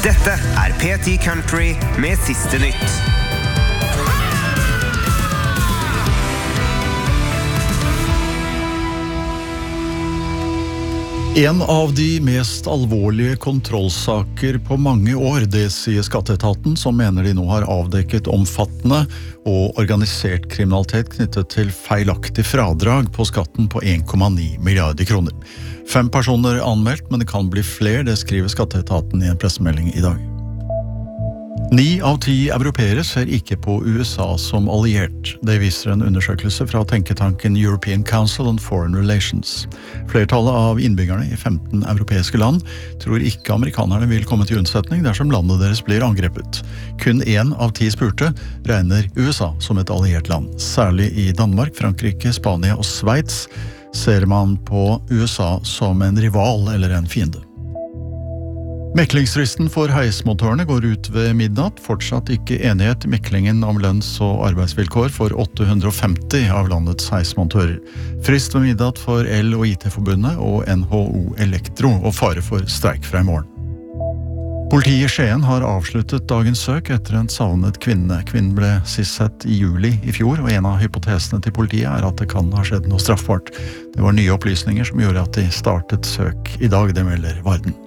Dette P10 Country med siste nytt. En av de mest alvorlige kontrollsaker på mange år, det sier Skatteetaten, som mener de nå har avdekket omfattende og organisert kriminalitet knyttet til feilaktig fradrag på skatten på 1,9 milliarder kroner. 5 personer anmeldt, men det kan bli flere, det skriver Skatteetaten i en pressemelding i dag. 9 av 10 europeere ser ikke på USA som alliert. Det viser en undersøkelse fra tenketanken European Council on Foreign Relations. Flertallet av innbyggerne i 15 europeiske land tror ikke amerikanerne vil komme til unnsetning dersom landet deres blir angrepet. Kun 1 av 10 spurte regner USA som et alliert land. Særlig i Danmark, Frankrike, Spania og Sveits ser man på USA som en rival eller en fiende. Meklingsfristen for heismontørene går ut ved midnatt. Fortsatt ikke enighet i meklingen om lønns- og arbeidsvilkår for 850 av landets heismontører. Frist ved midnatt for El- og IT-forbundet og NHO Elektro, og fare for streik fra i morgen. Politiet i Skien har avsluttet dagens søk etter en savnet kvinne. Kvinnen ble sist sett i juli i fjor, og en av hypotesene til politiet er at det kan ha skjedd noe straffbart. Det var nye opplysninger som gjorde at de startet søk i dag, det melder Varden.